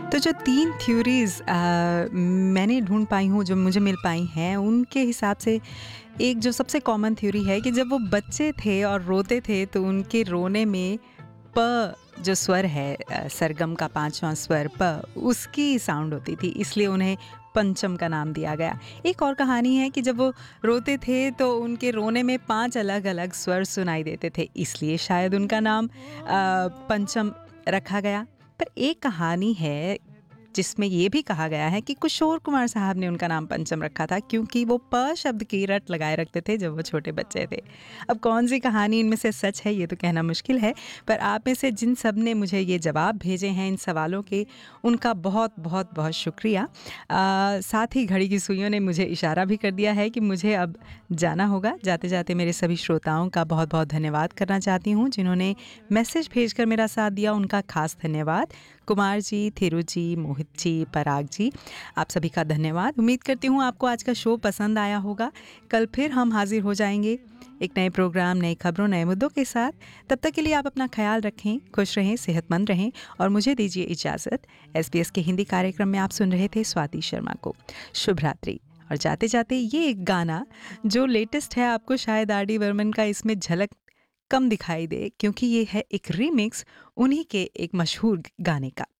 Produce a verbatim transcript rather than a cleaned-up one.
तो जो तीन थ्योरीज़ अ, मैंने ढूँढ पाई हूँ, जो मुझे मिल पाई हैं, उनके हिसाब से एक जो सबसे कॉमन थ्योरी है कि जब वो बच्चे थे और रोते थे तो उनके रोने में प जो स्वर है, अ, सरगम का पाँचवाँ स्वर प, उसकी साउंड होती थी, इसलिए उन्हें पंचम का नाम दिया गया। एक और कहानी है कि जब वो रोते थे तो उनके रोने में पाँच अलग-अलग स्वर सुनाई देते थे, इसलिए शायद उनका नाम अ, पंचम रखा गया। पर एक कहानी है जिसमें ये भी कहा गया है कि किशोर कुमार साहब ने उनका नाम पंचम रखा था क्योंकि वो प शब्द की रट लगाए रखते थे जब वो छोटे बच्चे थे। अब कौन सी कहानी इनमें से सच है ये तो कहना मुश्किल है, पर आप में से जिन सब ने मुझे ये जवाब भेजे हैं इन सवालों के, उनका बहुत बहुत बहुत शुक्रिया। अ, साथ ही घड़ी की सुइयों ने मुझे इशारा भी कर दिया है कि मुझे अब जाना होगा। जाते जाते मेरे सभी श्रोताओं का बहुत बहुत धन्यवाद करना चाहती हूँ जिन्होंने मैसेज भेजकर मेरा साथ दिया, उनका खास धन्यवाद। कुमार जी, थिरु जी, मोहित जी, पराग जी, आप सभी का धन्यवाद। उम्मीद करती हूँ आपको आज का शो पसंद आया होगा। कल फिर हम हाजिर हो जाएंगे एक नए प्रोग्राम, नई खबरों, नए मुद्दों के साथ। तब तक के लिए आप अपना ख्याल रखें, खुश रहें, सेहतमंद रहें और मुझे दीजिए इजाज़त। एसबीएस के हिंदी कार्यक्रम में आप सुन रहे थे स्वाति शर्मा को। शुभ रात्रि। और जाते जाते ये एक गाना जो लेटेस्ट है, आपको शायद आर डी बर्मन का इसमें झलक कम दिखाई दे क्योंकि ये है एक रीमिक्स उन्हीं के एक मशहूर गाने का।